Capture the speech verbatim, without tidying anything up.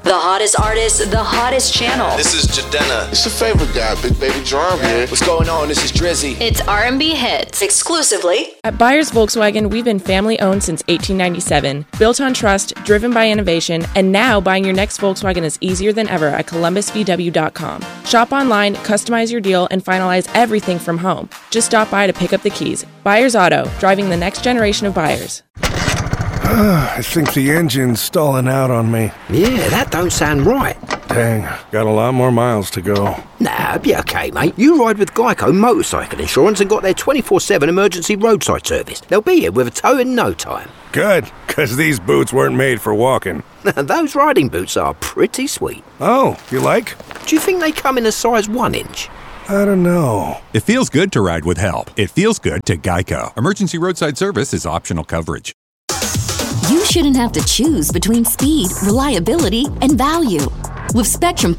The hottest artists, the hottest channel. This is Jadena. It's your favorite guy, Big Baby Drum here. What's going on? This is Drizzy. It's R and B hits exclusively. At Byers Volkswagen, we've been family-owned since eighteen ninety-seven, built on trust, driven by innovation, and now buying your next Volkswagen is easier than ever at columbus v w dot com. Shop online, customize your deal, and finalize everything from home. Just stop by to pick up the keys. Byers Auto, driving the next generation of buyers. I think the engine's stalling out on me. Yeah, that don't sound right. Dang, got a lot more miles to go. Nah, be okay, mate. You ride with Geico Motorcycle Insurance and got their twenty-four seven emergency roadside service. They'll be here with a tow in no time. Good, because these boots weren't made for walking. Those riding boots are pretty sweet. Oh, you like? Do you think they come in a size one inch? I don't know. It feels good to ride with help. It feels good to Geico. Emergency roadside service is optional coverage. You shouldn't have to choose between speed, reliability, and value. With Spectrum